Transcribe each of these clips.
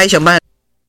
开上班。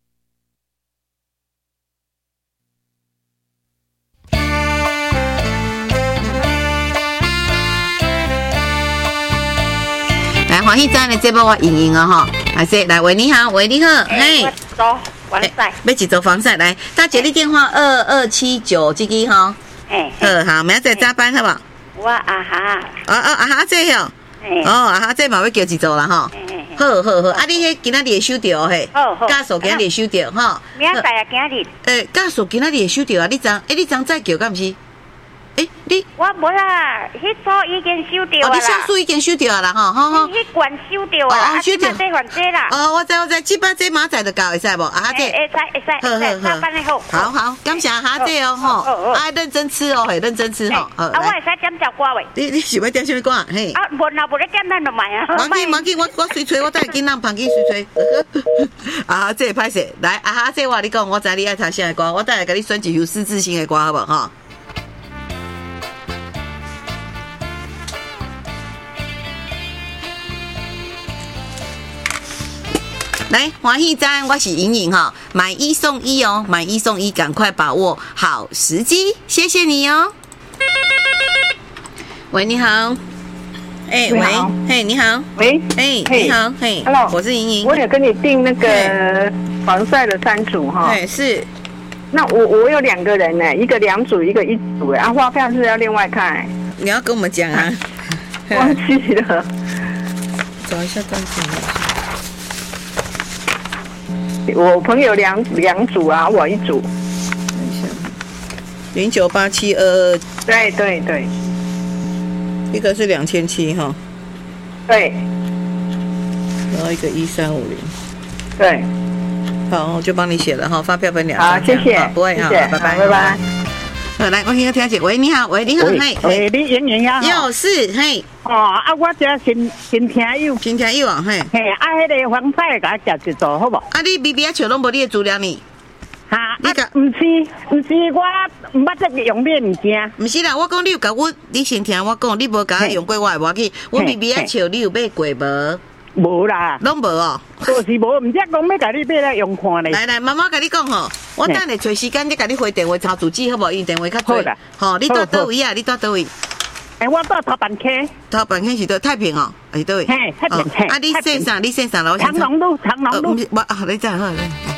来，欢喜站的节目我莹莹哦哈，还是来喂你好，喂你好，嘿， 走防晒， 要几组防晒？来，大姐你电话2279这个哈，好，明仔早班好不好？ 我啊哈， 啊哈这哟，啊哈这嘛要叫一组啦哈，好，啊你迄今仔日会收到嘿，假数今仔日会收到哈， 明仔啊今日， 假数今仔日会收到啊，你昨再叫敢毋是？你我无啦，迄组已经收到啦。 你上数已经收到啦吼，好。 迄罐收到啦，收到。这款这啦。 我知，这把这马仔就到会使无？啊哈这。 会使，下班后。 好，感谢哈这哦吼，认真吃哦，认真吃吼。 我会使点条歌喂。 你想要点什么歌？嘿。 无咧点咱就买啊。 忘记，我随吹，我带囡仔旁去随吹。啊哈这歹势，来啊哈这我你讲，我知你爱听啥歌，我带来给你选几首狮子星的歌好不好？哈。来，欢喜站，我是莹莹哈，买一送一哦，买一送一，赶快把握好时机，谢谢你哦。喂，你好，喂，嘿，你好， 喂， 你好，嘿 ，Hello， 我是莹莹， 我有跟你订那个防晒的3组哈， 是， 那我有2个人呢，一个2组，一个1组，啊，发票是要另外看， 你要跟我们讲啊， 忘记了， 找一下单子。 我朋友两组啊，我1组。 098722。 对。 一个是2700哈。 对。 然后一个1350。 对。 好，我就帮你写了哈，发票分2张。 好，谢谢。 不会哈，拜拜。 拜拜。 来，我听一下，喂，你好，嘿， 你莹莹呀？ 又是嘿。 我这新听友啊，嘿， 迄个防晒给它夹一组好不？ 你 BB 笑拢无你的资料呢？ 你个不是，我唔捌这个用你的物件。 不是啦，我讲你有甲你先听我讲，你无甲我用过我的无要紧。我 BB 笑你有买过无？ 无啦， 拢无哦。 就是无，唔知讲要甲你买来用看咧。 来，妈妈甲你讲吼，我等下找时间再甲你回电话抄主机好无？因电话较多。好，你住倒位啊？你住倒位？ 我住头板溪。 头板溪是倒太平哦，是倒位？ 太平。 你姓啥？楼？ 长隆路。 我你真好。